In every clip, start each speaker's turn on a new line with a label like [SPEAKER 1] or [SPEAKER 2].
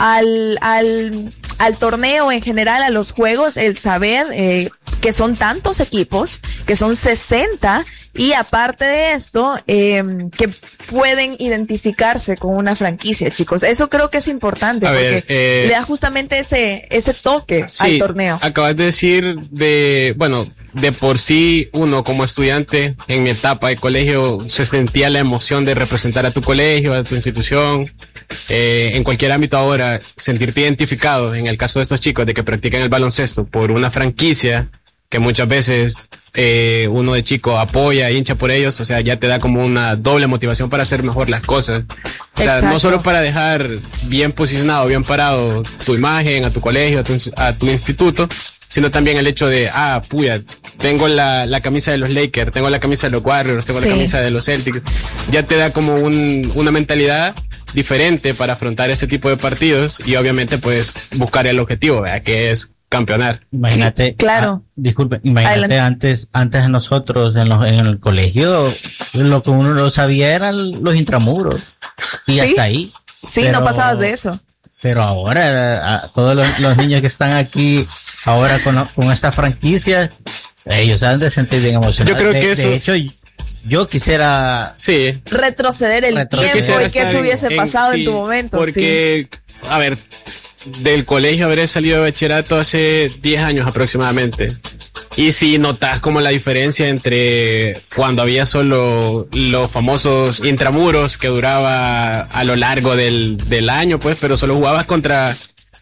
[SPEAKER 1] al torneo en general, a los juegos, el saber que son tantos equipos, que son 60, y aparte de esto, que pueden identificarse con una franquicia, chicos. Eso creo que es importante, porque le da justamente ese toque al torneo.
[SPEAKER 2] Acabas de decir de por sí, uno como estudiante en mi etapa de colegio se sentía la emoción de representar a tu colegio, a tu institución, en cualquier ámbito ahora, sentirte identificado, en el caso de estos chicos, de que practican el baloncesto por una franquicia que muchas veces uno de chico apoya, hincha por ellos, o sea, ya te da como una doble motivación para hacer mejor las cosas. O sea, no solo para dejar bien posicionado, bien parado tu imagen, a tu colegio, a tu instituto, sino también el hecho de, tengo la camisa de los Lakers, tengo la camisa de los Warriors, tengo la camisa de los Celtics. Ya te da como una mentalidad diferente para afrontar ese tipo de partidos y obviamente pues buscar el objetivo, ¿verdad? Que es campeonar.
[SPEAKER 3] Imagínate,
[SPEAKER 1] claro.
[SPEAKER 3] Imagínate antes de nosotros en el colegio, lo que uno no sabía eran los intramuros y hasta ahí.
[SPEAKER 1] Sí, no pasabas de eso.
[SPEAKER 3] Pero ahora, todos los niños que están aquí ahora con esta franquicia, ellos han de sentir bien emocionados.
[SPEAKER 2] Yo creo que eso...
[SPEAKER 3] De hecho, yo quisiera
[SPEAKER 1] retroceder el tiempo y que eso hubiese pasado en tu momento.
[SPEAKER 2] Porque, a ver, del colegio habré salido de bachillerato hace 10 años aproximadamente. Y si notas como la diferencia entre cuando había solo los famosos intramuros que duraba a lo largo del año, pues, pero solo jugabas contra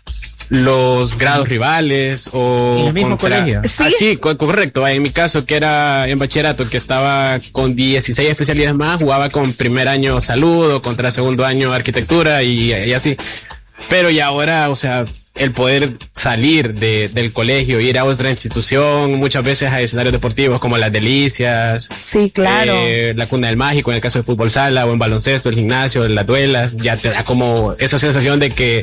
[SPEAKER 2] los grados rivales o
[SPEAKER 3] en el mismo colegio.
[SPEAKER 2] Sí, correcto. En mi caso, que era en bachillerato, que estaba con 16 especialidades más, jugaba con primer año salud o contra segundo año arquitectura y así. Pero y ahora, o sea, el poder salir del colegio, ir a otra institución, muchas veces a escenarios deportivos como Las Delicias.
[SPEAKER 1] Sí, claro.
[SPEAKER 2] La Cuna del Mágico, en el caso de fútbol sala o en baloncesto, el gimnasio, las duelas, ya te da como esa sensación de que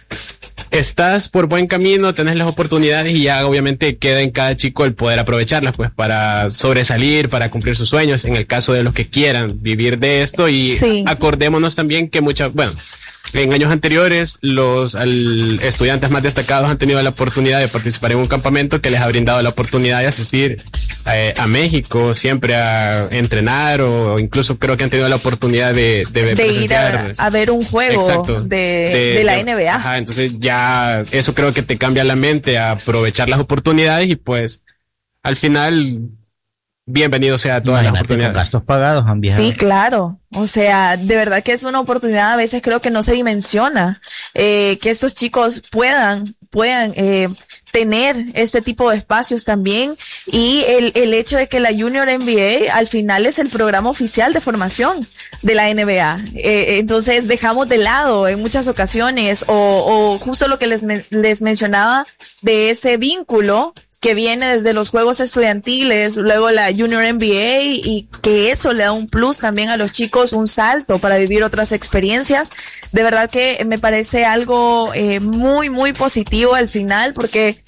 [SPEAKER 2] estás por buen camino, tenés las oportunidades y ya obviamente queda en cada chico el poder aprovecharlas, pues, para sobresalir, para cumplir sus sueños, en el caso de los que quieran vivir de esto. Y acordémonos también que en años anteriores, los estudiantes más destacados han tenido la oportunidad de participar en un campamento que les ha brindado la oportunidad de asistir a México, siempre a entrenar, o incluso creo que han tenido la oportunidad de
[SPEAKER 1] ir a ver un juego de la NBA.
[SPEAKER 2] Ajá, entonces ya eso creo que te cambia la mente a aprovechar las oportunidades y pues al final... Bienvenido sea a todas las oportunidades.
[SPEAKER 3] Con gastos pagados han viajado.
[SPEAKER 1] Sí, claro. O sea, de verdad que es una oportunidad, a veces creo que no se dimensiona, que estos chicos puedan tener este tipo de espacios también, y el hecho de que la Junior NBA al final es el programa oficial de formación de la NBA. Entonces dejamos de lado en muchas ocasiones o justo lo que les mencionaba de ese vínculo que viene desde los juegos estudiantiles, luego la Junior NBA, y que eso le da un plus también a los chicos, un salto para vivir otras experiencias. De verdad que me parece algo muy, muy positivo al final, porque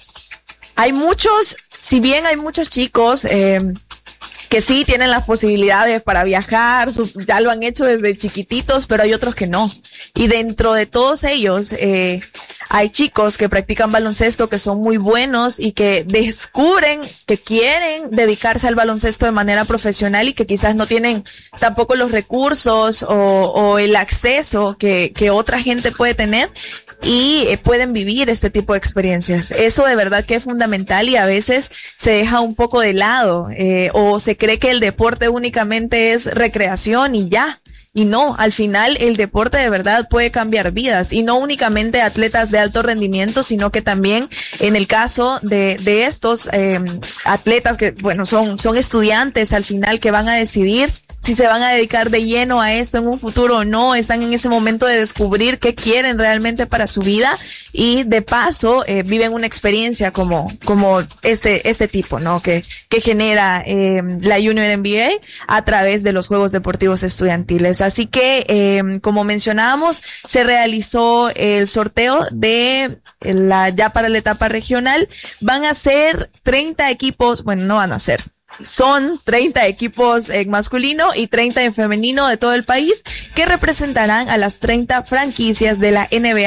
[SPEAKER 1] si bien hay muchos chicos que sí tienen las posibilidades para viajar, ya lo han hecho desde chiquititos, pero hay otros que no. Y dentro de todos ellos, hay chicos que practican baloncesto que son muy buenos y que descubren que quieren dedicarse al baloncesto de manera profesional y que quizás no tienen tampoco los recursos o el acceso que otra gente puede tener, y pueden vivir este tipo de experiencias. Eso de verdad que es fundamental, y a veces se deja un poco de lado, o se cree que el deporte únicamente es recreación y ya. Y no, al final el deporte de verdad puede cambiar vidas, y no únicamente atletas de alto rendimiento, sino que también en el caso de estos atletas que, bueno, son estudiantes al final, que van a decidir si se van a dedicar de lleno a esto en un futuro o no. Están en ese momento de descubrir qué quieren realmente para su vida, y de paso viven una experiencia como este tipo, ¿no? Que genera la Junior NBA a través de los Juegos Deportivos Estudiantiles. Así que, como mencionábamos, se realizó el sorteo ya para la etapa regional. Van a ser 30 equipos, bueno, no van a ser. Son 30 equipos en masculino y 30 en femenino de todo el país, que representarán a las 30 franquicias de la NBA.